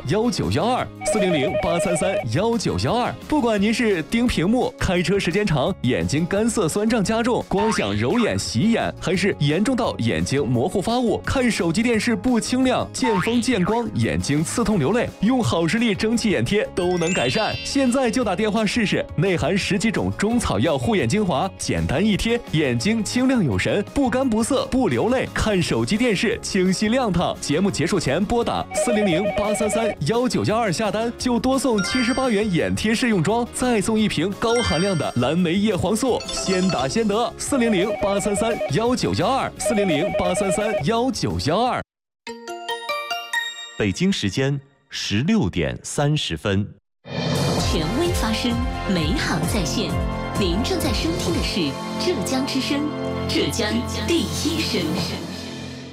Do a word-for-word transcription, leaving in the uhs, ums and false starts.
幺九幺二四零零八三三幺九幺二。不管您是盯屏幕、开车时间长、眼睛干涩酸胀加重、光想揉眼洗眼，还是严重到眼睛模糊发雾、看手机电视不清亮、见风见光、眼睛刺痛流泪，用好视力蒸汽眼贴都能改善。现在就打电话试试，内含十几种中草药护眼精华，简单一贴，眼睛清亮有神，不干不涩不流泪，看手机电视清晰亮堂。节目结束前拨打四零零八三三幺九幺二下单，就多送七十八元眼贴试用装，再送一瓶高含量的蓝莓叶黄素，先打先得。四零零八三三幺九幺二四零零八三三幺九幺二。 北京时间十六点三十分。 权威发声，美好在线。您正在收听的是浙江之声，浙江第一声。